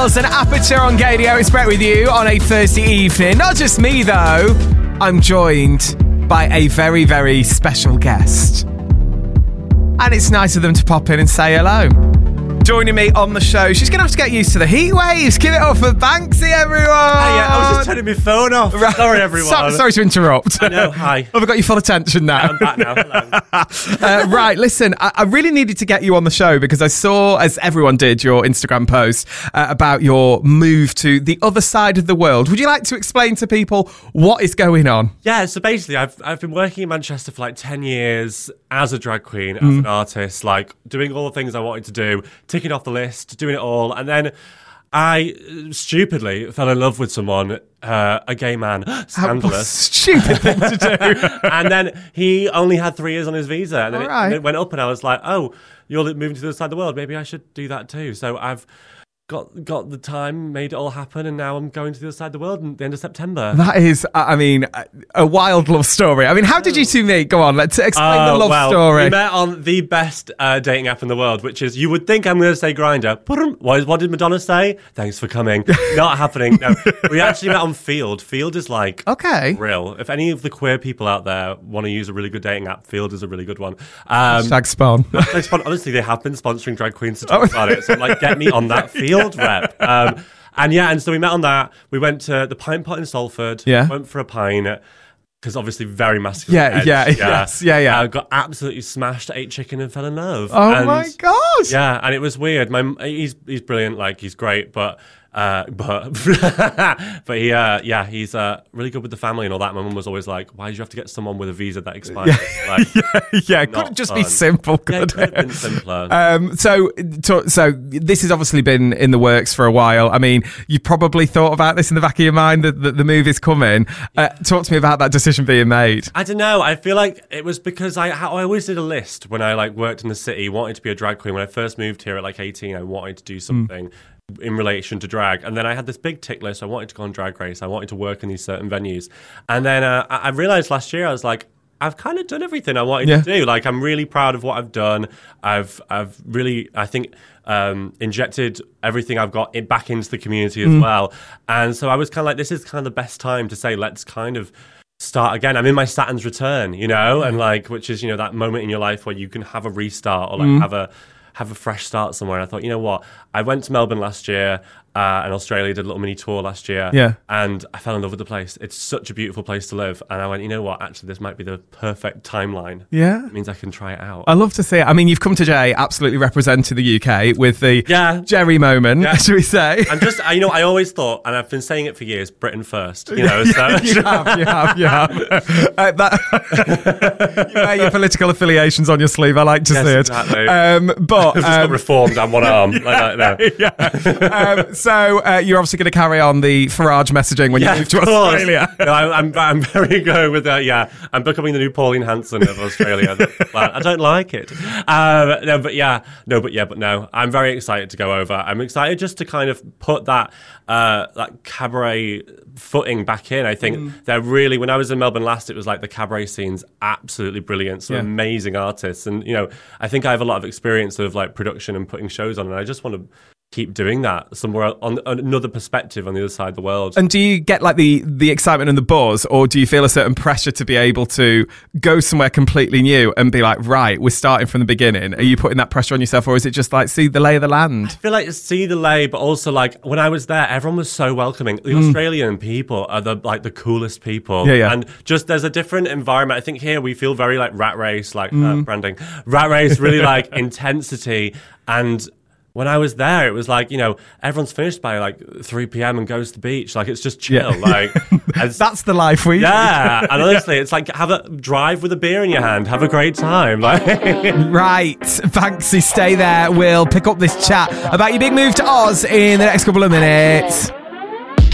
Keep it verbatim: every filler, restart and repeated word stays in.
Girls and Aperture on Gadio. It's Brett with you on a Thursday evening. Not just me, though. I'm joined by a very, very special guest. And it's nice of them to pop in and say hello. Joining me on the show, she's going to have to get used to the heat waves. Give it up for Banksy, everyone. Hey, yeah, I was just turning my phone off. Right. Sorry, everyone. So, sorry to interrupt. I know, hi. Have I got your full attention now? I'm back now. Hello. uh, right, listen, I, I really needed to get you on the show because I saw, as everyone did, your Instagram post uh, about your move to the other side of the world. Would you like to explain to people what is going on? Yeah, so basically, I've I've been working in Manchester for like ten years as a drag queen, as mm. an artist, like doing all the things I wanted to do, ticking off the list, doing it all, and then I stupidly fell in love with someone, uh, a gay man, scandalous. Stupid thing to do. And then he only had three years on his visa, and then it, right. and it went up, and I was like, oh, you're moving to the other side of the world, maybe I should do that too. So I've got got the time, made it all happen, and now I'm going to the other side of the world at the end of September. That is, I mean, a wild love story. I mean, how did you two meet? Go on, let's explain uh, the love well, story. We met on the best uh, dating app in the world, which is, you would think I'm going to say Grindr. What, what did Madonna say? Thanks for coming. Not happening. No, we actually met on Field. Field is like okay, real. If any of the queer people out there want to use a really good dating app, Field is a really good one. Um, Hashtag spawn. Honestly, they have been sponsoring drag queens to talk about it. So like, get me on that Field rep. Um, and yeah, and so we met on that. We went to the Pine Pot in Salford. Yeah. Went for a pine. Because obviously very masculine. Yeah, edge. yeah, yeah, yes, yeah, yeah. I uh, got absolutely smashed, ate chicken and fell in love. Oh and, my God. Yeah, and it was weird. My he's he's brilliant, like he's great, but uh, but but he uh, yeah, he's uh, really good with the family and all that. My mum was always like, "Why did you have to get someone with a visa that expires?" Yeah, like, yeah, yeah. Could it just fun. be simple? Could yeah, it could it? have been simpler. Um, so, to, so this has obviously been in the works for a while. I mean, you probably thought about this in the back of your mind that, that the move is coming. Uh, talk to me about that decision being made. I don't know. I feel like it was because I I always did a list when I like worked in the city, wanted to be a drag queen. When I first moved here at like eighteen, I wanted to do something mm. in relation to drag. And then I had this big tick list. I wanted to go on Drag Race. I wanted to work in these certain venues. And then uh, I realized last year, I was like, I've kind of done everything I wanted yeah. to do. Like, I'm really proud of what I've done. I've I've really, I think, um, injected everything I've got in, back into the community as mm. well. And so I was kind of like, this is kind of the best time to say, let's kind of start again. I'm in my Saturn's return, you know, and like, which is, you know, that moment in your life where you can have a restart or like mm. have a have a fresh start somewhere. And I thought, you know what? I went to Melbourne last year uh, and Australia, did a little mini tour last year. Yeah. And I fell in love with the place. It's such a beautiful place to live. And I went, you know what? Actually, this might be the perfect timeline. Yeah. It means I can try it out. I love to see it. I mean, you've come to Jay absolutely representing the U K with the yeah. Jerry moment, yeah. should we say? I'm just, you know, I always thought, and I've been saying it for years, Britain first. You know, so. you have, you have, you have. Uh, that, you wear your political affiliations on your sleeve. I like to yes, see it. Exactly. Um, but I've just um, got reformed on one arm. Like that, no. yeah. Um, so uh, you're obviously going to carry on the Farage messaging when yeah, you move to Australia. no, I, I'm I'm very good with that. Yeah, I'm becoming the new Pauline Hanson of Australia. I don't like it. Um, no, but yeah, no, but yeah, but no. I'm very excited to go over. I'm excited just to kind of put that uh, that cabaret footing back in. I think mm. they're really. When I was in Melbourne last, it was like the cabaret scene's absolutely brilliant. Some yeah. amazing artists, and you know, I think I have a lot of experience of like production and putting shows on, and I just want to keep doing that somewhere on, on another perspective on the other side of the world. And do you get like the the excitement and the buzz, or do you feel a certain pressure to be able to go somewhere completely new and be like, right, we're starting from the beginning? Are you putting that pressure on yourself, or is it just like see the lay of the land? I feel like it's see the lay, but also like when I was there, everyone was so welcoming. The mm. Australian people are the like the coolest people. Yeah, yeah. And just there's a different environment. I think here we feel very like Rat Race, like mm. uh, branding. Rat Race, really like intensity. And when I was there, it was like, you know, everyone's finished by like three p.m. and goes to the beach. Like, it's just chill. Yeah. Like, that's the life we Yeah. And honestly, it's like, have a drive with a beer in your hand. Have a great time. Like, right. Banksy, stay there. We'll pick up this chat about your big move to Oz in the next couple of minutes.